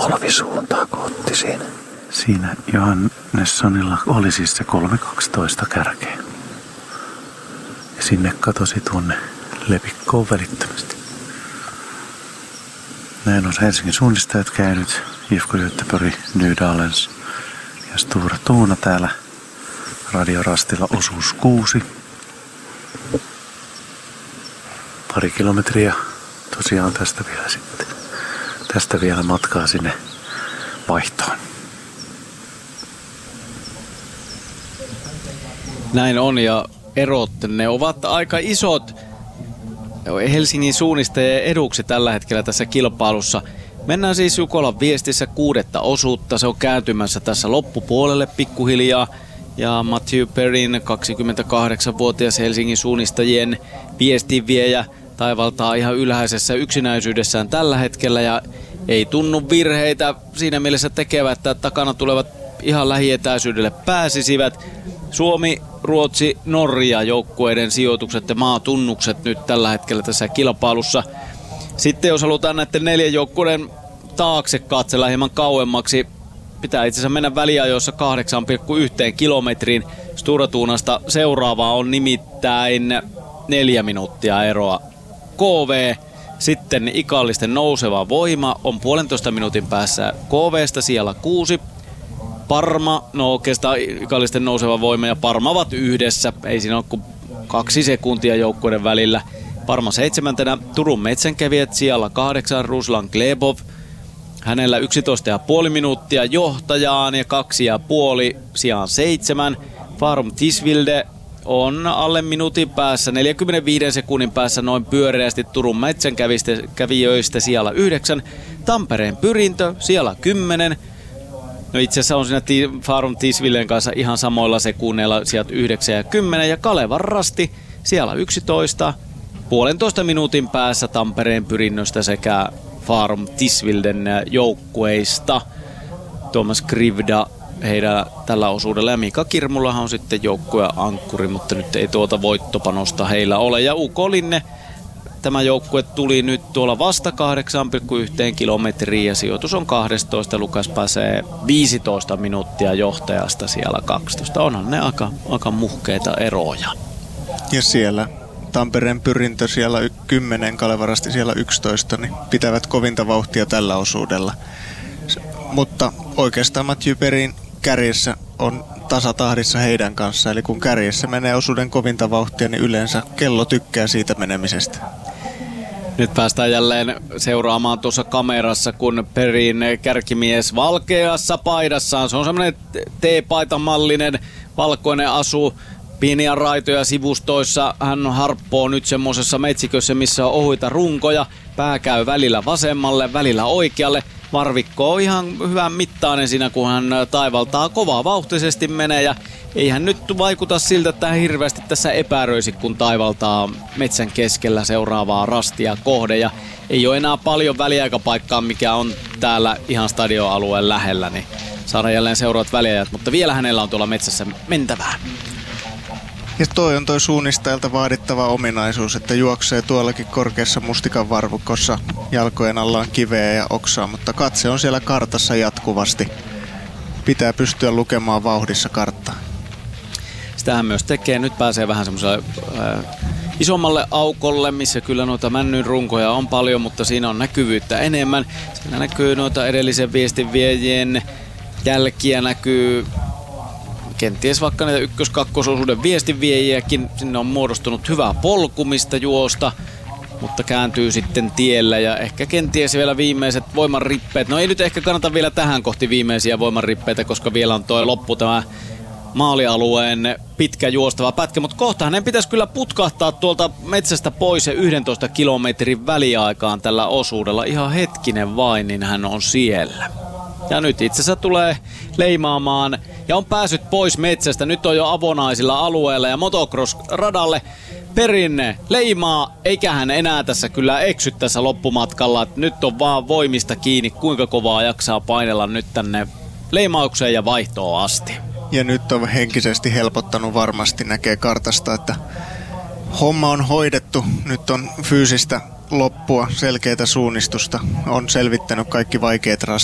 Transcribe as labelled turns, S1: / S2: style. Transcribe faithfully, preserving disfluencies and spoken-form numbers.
S1: talvisuuntaa kohti siinä.
S2: Siinä Johannessonilla oli siis se kolme kaksitoista kärkeä. Ja sinne katosi tuonne lepikkoon välittömästi. Näin on Helsingin suunnistajat käynyt. Jifko Göteborg, Nydalens ja Stora Tuuna täällä radiorastilla osuus kuusi. Pari kilometriä tosiaan tästä vielä sitten. Tästä vielä matkaa sinne vaihtoon.
S3: Näin on, ja erot ne ovat aika isot Helsingin suunnistajien eduksi tällä hetkellä tässä kilpailussa. Mennään siis Jukolan viestissä kuudetta osuutta. Se on kääntymässä tässä loppupuolelle pikkuhiljaa. Ja Matthew Perrin kaksikymmentäkahdeksanvuotias Helsingin suunnistajien viestinviejä taivaltaa ihan ylhäisessä yksinäisyydessään tällä hetkellä. Ja ei tunnu virheitä siinä mielessä tekevät, että takana tulevat ihan lähietäisyydelle pääsisivät. Suomi, Ruotsi, Norja joukkueiden sijoitukset ja maatunnukset nyt tällä hetkellä tässä kilpailussa. Sitten jos halutaan näiden neljän joukkueiden taakse katsella hieman kauemmaksi, pitää itse asiassa mennä väliajoissa kahdeksan pilkku yksi kilometriin. Stora Tuunasta seuraavaa on nimittäin neljä minuuttia eroa. K V, sitten Ikallisten nouseva voima on puolentoista minuutin päässä K V:stä siellä kuusi. Parma, no oikeastaan Ikallisten nouseva voima ja Parma ovat yhdessä. Ei siinä ole kuin kaksi sekuntia joukkueiden välillä. Parma seitsemäntenä, Turun metsänkävijät siellä kahdeksan, Ruslan Glebov. Hänellä yksitoista pilkku viisi minuuttia johtajaan ja kaksi pilkku viisi sijaan seitsemän. Farum Tisvilde on alle minuutin päässä, neljänkymmenenviiden sekunnin päässä noin pyöreästi Turun metsänkävijöistä siellä yhdeksän. Tampereen Pyrintö siellä kymmenen. No itse asiassa on siinä Farum Tisvilden kanssa ihan samoilla sekunneilla sieltä yhdeksän ja kymmenen. Ja Kalevan Rasti siellä yksitoista. Puolentoista minuutin päässä Tampereen Pyrinnöstä sekä Farum Tisvilden joukkueista. Tuomas Krivda heidän tällä osuudella ja Mika Kirmulahan on sitten joukkueen ankkuri, mutta nyt ei tuota voittopanosta heillä ole. Ja U K Linne, tämä joukkue tuli nyt tuolla vasta kahdeksan pilkku yksi kilometriä ja sijoitus on kaksitoista. Lukas pääsee viisitoista minuuttia johtajasta siellä kaksitoista. Onhan ne aika, aika muhkeita eroja.
S4: Ja siellä Tampereen Pyrintö siellä kymmenen, Kalevarasti siellä yksitoista, niin pitävät kovinta vauhtia tällä osuudella. Mutta oikeastaan Matthew Perrin kärjessä on tasatahdissa heidän kanssa, eli kun kärjessä menee osuuden kovinta vauhtia, niin yleensä kello tykkää siitä menemisestä.
S3: Nyt päästään jälleen seuraamaan tuossa kamerassa, kun Perrin kärkimies valkeassa paidassaan. Se on semmoinen T-paitamallinen valkoinen asu. Pieniä raitoja sivustoissa. Hän harppoo nyt semmoisessa metsikössä, missä on ohuita runkoja. Pää käy välillä vasemmalle, välillä oikealle. Varvikko on ihan hyvän mittainen siinä, kun hän taivaltaa kovaa vauhtisesti menee. Ja eihän nyt vaikuta siltä, että hän hirveästi tässä epäröisi, kun taivaltaa metsän keskellä seuraavaa rastia kohde. Ja ei ole enää paljon väliaikapaikkaa, mikä on täällä ihan stadionalueen lähellä. Niin saadaan jälleen seuraavat väliajat, mutta vielä hänellä on tuolla metsässä mentävää.
S4: Ja toi on toi suunnistajalta vaadittava ominaisuus, että juoksee tuollakin korkeassa mustikan varvukossa, jalkojen alla on kiveä ja oksaa, mutta katse on siellä kartassa jatkuvasti. Pitää pystyä lukemaan vauhdissa karttaa.
S3: Sitähän myös tekee. Nyt pääsee vähän semmoiselle äh, isommalle aukolle, missä kyllä noita männyn runkoja on paljon, mutta siinä on näkyvyyttä enemmän. Siinä näkyy noita edellisen viestinviejien jälkiä, näkyy kenties vaikka näitä ykkös-kakkososuuden viestinviejiäkin. Sinne on muodostunut hyvää polku, mistä juosta, mutta kääntyy sitten tiellä ja ehkä kenties vielä viimeiset voimanrippeet. No ei nyt ehkä kannata vielä tähän kohti viimeisiä voimanrippeitä, koska vielä on toi loppu tämä maalialueen pitkä juostava pätkä, mutta kohta hänen pitäisi kyllä putkahtaa tuolta metsästä pois ja yhdentoista kilometrin väliaikaan tällä osuudella. Ihan hetkinen vain, niin hän on siellä. Ja nyt itse asiassa tulee leimaamaan ja on päässyt pois metsästä. Nyt on jo avonaisilla alueilla ja motocross-radalle. Perinne leimaa, eikä hän enää tässä kyllä eksy tässä loppumatkalla. Nyt on vaan voimista kiinni, kuinka kovaa jaksaa painella nyt tänne leimaukseen ja vaihtoon asti.
S4: Ja nyt on henkisesti helpottanut varmasti, näkee kartasta, että homma on hoidettu. Nyt on fyysistä loppua, selkeää suunnistusta. On selvittänyt kaikki vaikeat